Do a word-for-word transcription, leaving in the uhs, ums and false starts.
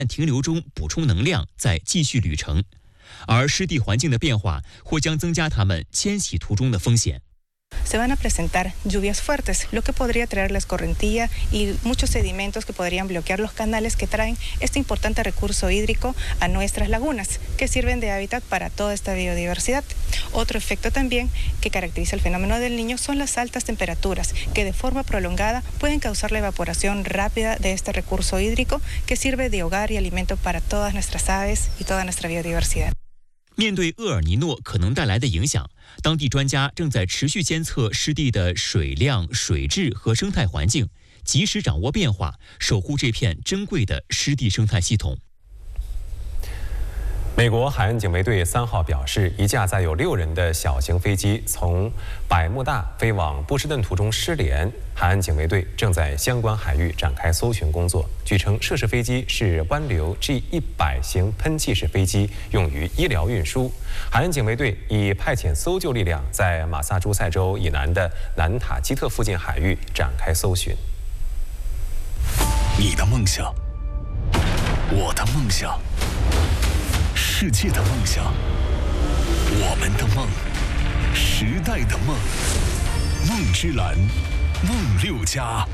停留中补充能量，再继续旅程。而湿地环境的变化或将增加它们迁徙途中的风险。 Se van a presentar lluvias fuertes, lo que podría traer la escorrentía y muchos sedimentos que podrían bloquear los canales que traen este importante recurso hídrico a nuestras lagunas, que sirven de hábitat para toda esta biodiversidad. Otro efecto también que caracteriza el fenómeno del Niño son las altas temperaturas, que de forma prolongada pueden causar la evaporación rápida de este recurso hídrico, que sirve de hogar y alimento para todas nuestras aves y toda nuestra biodiversidad. 面对厄尔尼诺可能带来的影响，当地专家正在持续监测湿地的水量、水质和生态环境，及时掌握变化，守护这片珍贵的湿地生态系统。 美国海岸警卫队三号表示，一架载有六人的小型飞机从百慕大飞往波士顿途中失联，海岸警卫队正在相关海域展开搜寻工作。据称，涉事飞机是湾流 G 一百型喷气式飞机，用于医疗运输。海岸警卫队已派遣搜救力量在马萨诸塞州以南的南塔基特附近海域展开搜寻。 你的梦想，我的梦想。世界的梦想，我们的梦，时代的梦，梦之蓝，梦六家。